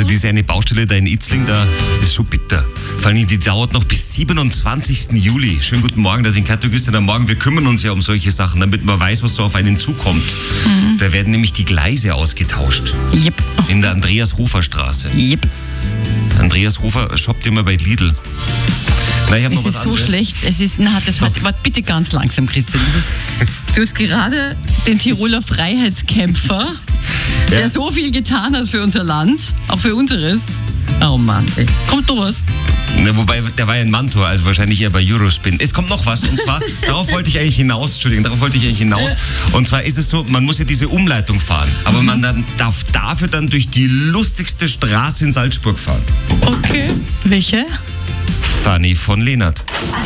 Also diese eine Baustelle da in Itzling, da ist schon bitter. Vor allem, die dauert noch bis 27. Juli. Schönen guten Morgen, da sind Katogisten am Morgen. Wir kümmern uns ja um solche Sachen, damit man weiß, was so auf einen zukommt. Da werden nämlich die Gleise ausgetauscht. Yep. In der Andreas-Hofer-Straße. Yep. Andreas Hofer shoppt immer bei Lidl. Na, ich hab noch Es was ist so anderes. schlecht. Es ist, warte bitte ganz langsam, Christian. Du hast gerade den Tiroler Freiheitskämpfer, der so viel getan hat für unser Land, auch für unseres. Oh Mann, ey. Kommt noch was? Na, wobei, der war ja in Mantua, also wahrscheinlich eher bei Eurospin. Es kommt noch was, und zwar, darauf wollte ich eigentlich hinaus. Und zwar ist es so, man muss ja diese Umleitung fahren, aber man darf dafür dann durch die lustigste Straße in Salzburg fahren. Okay. Welche? Fanny von Lehnert.